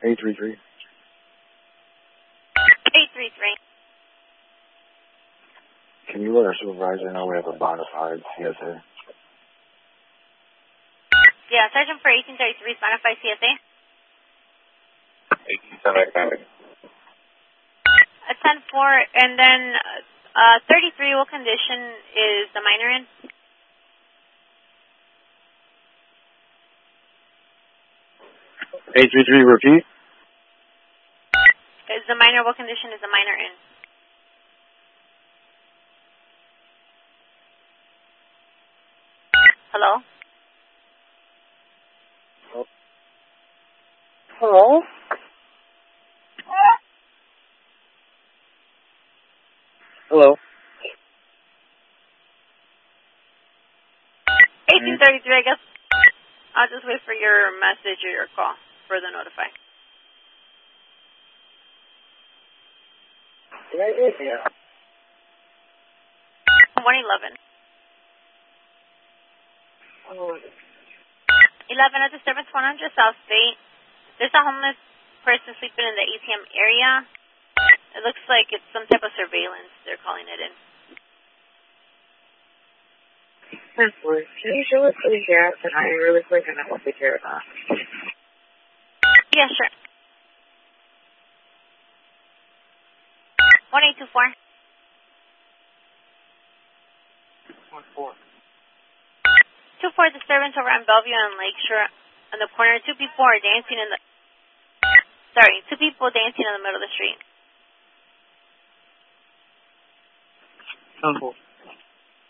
833. 833. Can you let our supervisor know we have a bona fide CSA? Yeah, Sergeant for 1833, bona fide CSA. 1833. A 10-4, and then 33, what condition is the minor in? Repeat. Is the minor, what condition is the minor in? Hello? Hello? Hello. 1833, I guess. I'll just wait for your message or your call for the notify. Yeah. 111. 11 at disturbance 100 South State. There's a homeless person sleeping in the ATM area. It looks like it's some type of surveillance. They're calling it in. Can you show us the gas tonight really quick and then we'll take care of that? Yeah, sure. 1824. 14. 24 disturbance over on Bellevue and Lakeshore on the corner. Two people dancing in the middle of the street. 10-4.